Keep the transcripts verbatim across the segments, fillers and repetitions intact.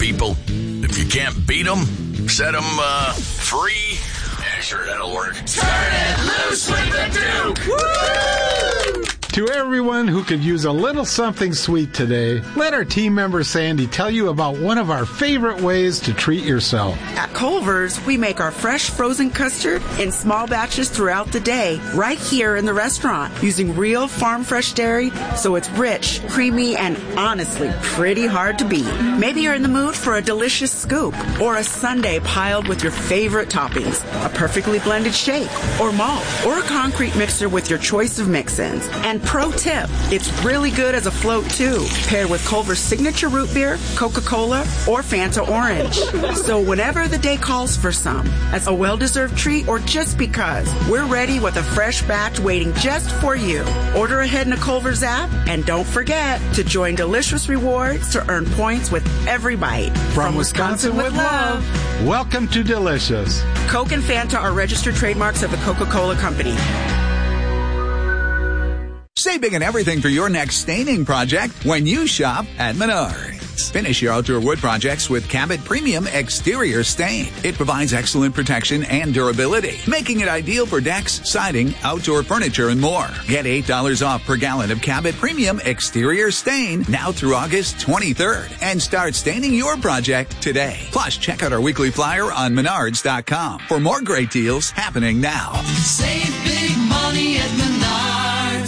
people. If you can't beat them, set them uh, free. Yeah, sure, that'll work. Turn it loose with the Duke! Woo! To everyone who could use a little something sweet today, let our team member Sandy tell you about one of our favorite ways to treat yourself. At Culver's, we make our fresh frozen custard in small batches throughout the day, right here in the restaurant, using real farm fresh dairy, so it's rich, creamy, and honestly pretty hard to beat. Maybe you're in the mood for a delicious scoop, or a sundae piled with your favorite toppings, a perfectly blended shake, or malt, or a concrete mixer with your choice of mix-ins. And pro tip, it's really good as a float too, paired with Culver's signature root beer, Coca-Cola, or Fanta Orange. So whenever the day calls for some, as a well-deserved treat or just because, we're ready with a fresh batch waiting just for you. Order ahead in the Culver's app, and don't forget to join Delicious Rewards to earn points with every bite. From, From Wisconsin, Wisconsin with love, welcome to Delicious. Coke and Fanta are registered trademarks of the Coca-Cola Company. Save big on everything for your next staining project when you shop at Menards. Finish your outdoor wood projects with Cabot Premium Exterior Stain. It provides excellent protection and durability, making it ideal for decks, siding, outdoor furniture, and more. Get eight dollars off per gallon of Cabot Premium Exterior Stain now through August twenty-third and start staining your project today. Plus, check out our weekly flyer on menards dot com for more great deals happening now. Save big money at Menards.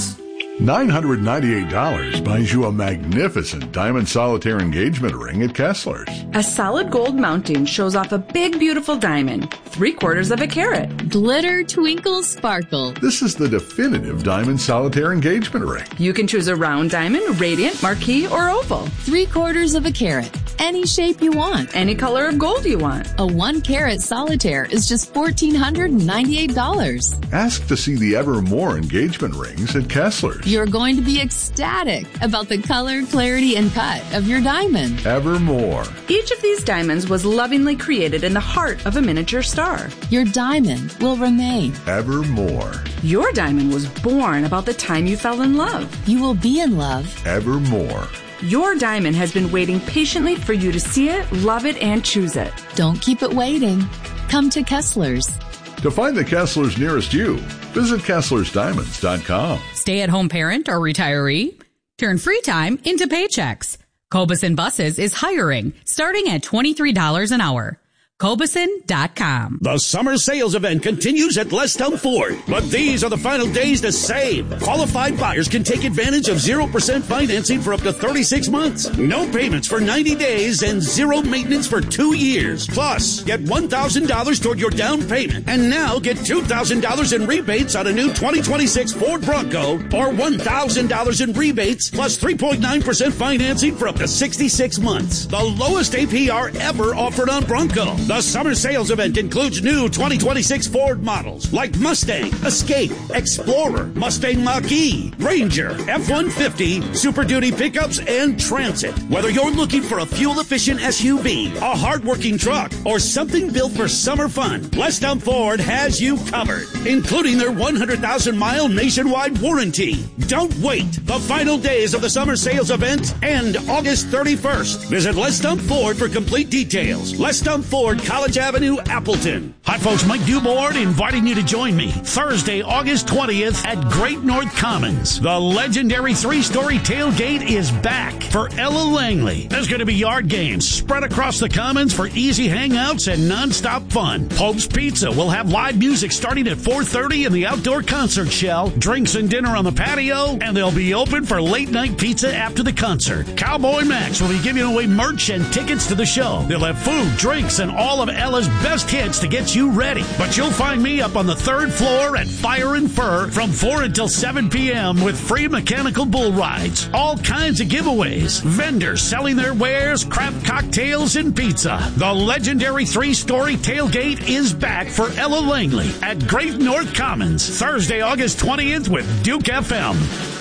nine hundred ninety-eight dollars buys you a magnificent diamond solitaire engagement ring at Kessler's. A solid gold mounting shows off a big, beautiful diamond, three quarters of a carat. Glitter, twinkle, sparkle. This is the definitive diamond solitaire engagement ring. You can choose a round diamond, radiant, marquise, or oval. Three quarters of a carat. Any shape you want. Any color of gold you want. A one carat solitaire is just one thousand four hundred ninety-eight dollars. Ask to see the Evermore engagement rings at Kessler's. You're going to be ecstatic about the color, clarity, and cut of your diamond. Evermore. Each of these diamonds was lovingly created in the heart of a miniature star. Your diamond will remain. Evermore. Your diamond was born about the time you fell in love. You will be in love. Evermore. Your diamond has been waiting patiently for you to see it, love it, and choose it. Don't keep it waiting. Come to Kessler's. To find the Kessler's nearest you, visit Kesslers Diamonds dot com. Stay-at-home parent or retiree? Turn free time into paychecks. Cobuson Buses is hiring, starting at twenty-three dollars an hour. Cobuson dot com. The summer sales event continues at Lestown Ford, but these are the final days to save. Qualified buyers can take advantage of zero percent financing for up to thirty-six months. No payments for ninety days and zero maintenance for two years. Plus, get one thousand dollars toward your down payment. And now get two thousand dollars in rebates on a new twenty twenty-six Ford Bronco or one thousand dollars in rebates plus three point nine percent financing for up to sixty-six months. The lowest A P R ever offered on Bronco. The summer sales event includes new twenty twenty-six Ford models like Mustang, Escape, Explorer, Mustang Mach-E, Ranger, F one fifty, Super Duty pickups, and Transit. Whether you're looking for a fuel-efficient S U V, a hard-working truck, or something built for summer fun, Lestown Ford has you covered, including their one hundred thousand mile nationwide warranty. Don't wait. The final days of the summer sales event end August thirty-first. Visit Lestown Ford for complete details. Lestown Ford, College Avenue, Appleton. Hi, folks. Mike Dubord inviting you to join me Thursday, August twentieth at Great North Commons. The legendary three-story tailgate is back for Ella Langley. There's going to be yard games spread across the commons for easy hangouts and nonstop fun. Pope's Pizza will have live music starting at four thirty in the outdoor concert shell, drinks and dinner on the patio, and they'll be open for late-night pizza after the concert. Cowboy Max will be giving away merch and tickets to the show. They'll have food, drinks, and all of Ella's best hits to get you ready. But you'll find me up on the third floor at Fire and Fur from four until seven p.m. with free mechanical bull rides, all kinds of giveaways, vendors selling their wares, craft cocktails, and pizza. The legendary three-story tailgate is back for Ella Langley at Great North Commons Thursday, August twentieth with Duke F M.